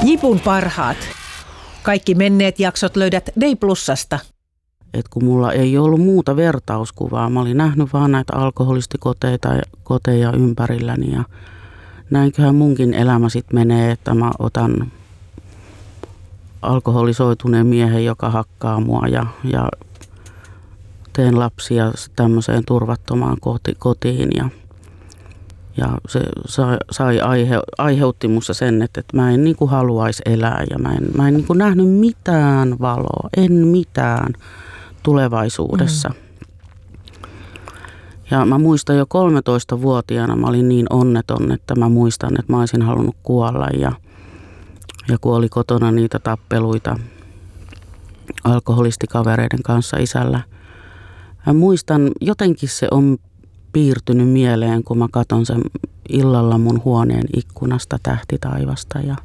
Jipun parhaat. Kaikki menneet jaksot löydät Day+:sta. Et kun mulla ei ollut muuta vertauskuvaa, mä olin nähnyt vaan näitä alkoholistikoteja ympärilläni ja näinköhän munkin elämä sitten menee, että mä otan alkoholisoituneen miehen, joka hakkaa mua ja teen lapsia tämmöiseen turvattomaan kotiin ja se aiheutti musta sen, että mä en niinku haluaisi elää ja mä en niinku nähnyt mitään valoa, en mitään tulevaisuudessa. Ja mä muistan jo 13-vuotiaana mä olin niin onneton, että mä muistan, että mä olisin halunnut kuolla ja kun oli kotona niitä tappeluita alkoholistikavereiden kanssa isällä. Mä muistan, jotenkin se on piirtynyt mieleen, kun mä katson sen illalla mun huoneen ikkunasta tähtitaivasta ja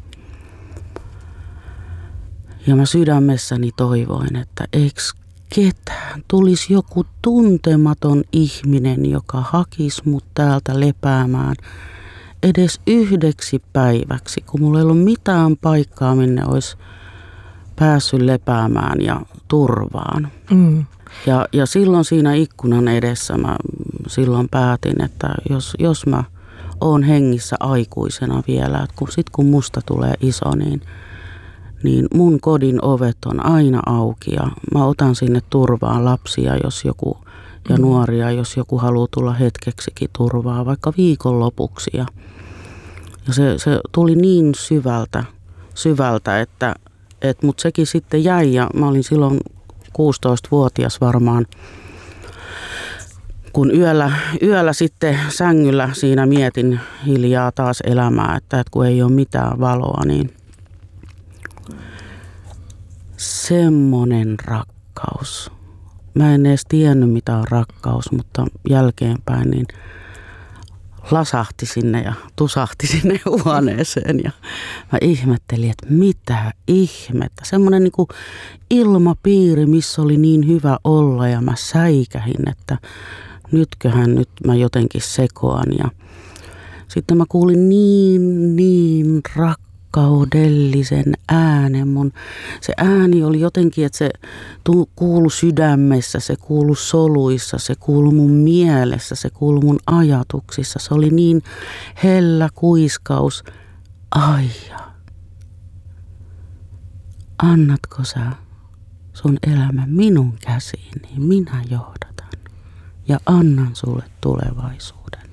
mä sydämessäni toivoin, että eikö ketään tulisi joku tuntematon ihminen, joka hakisi mut täältä lepäämään edes 1 päiväksi, kun mulla ei ollut mitään paikkaa, minne olisi päässyt lepäämään ja turvaan. Ja silloin siinä ikkunan edessä mä silloin päätin, että jos mä oon hengissä aikuisena vielä, että kun musta tulee iso, niin mun kodin ovet on aina auki ja mä otan sinne turvaan lapsia, jos joku ja nuoria, jos joku haluaa tulla hetkeksikin turvaa, vaikka viikonlopuksi. Ja se tuli niin syvältä, että mut sekin sitten jäi ja mä olin silloin 16-vuotias varmaan, kun yöllä sitten sängyllä siinä mietin hiljaa taas elämää, että kun ei ole mitään valoa, niin semmoinen rakkaus. Mä en edes tiennyt mitä on rakkaus, mutta jälkeenpäin niin lasahti sinne ja tusahti sinne huoneeseen ja mä ihmettelin, että mitä ihmettä. Semmoinen niin kuin ilmapiiri, missä oli niin hyvä olla ja mä säikähin, että nyt mä jotenkin sekoan ja sitten mä kuulin niin rakkaudellisen äänen. Se ääni oli jotenkin, että se kuului sydämessä, se kuului soluissa, se kuului mun mielessä, se kuului mun ajatuksissa. Se oli niin hellä kuiskaus. Aija, annatko sä sun elämän minun käsiin, niin minä johdatan ja annan sulle tulevaisuuden.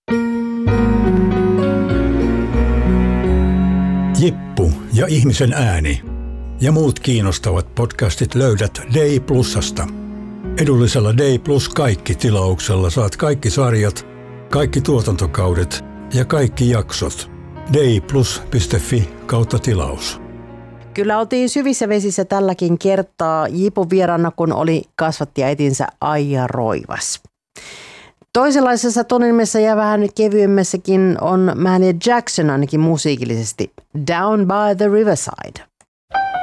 Jippu ja ihmisen ääni ja muut kiinnostavat podcastit löydät Day+:sta. Edullisella Day+ kaikki -tilauksella saat kaikki sarjat, kaikki tuotantokaudet ja kaikki jaksot. dayplus.fi/tilaus. Kyllä oltiin syvissä vesissä tälläkin kertaa Jipun vieraana, kun oli kasvattajaäitinsä Aija Roivas. Toisenlaisessa tonimessa ja vähän kevyemmässäkin on Mahalia Jackson ainakin musiikillisesti, Down by the Riverside.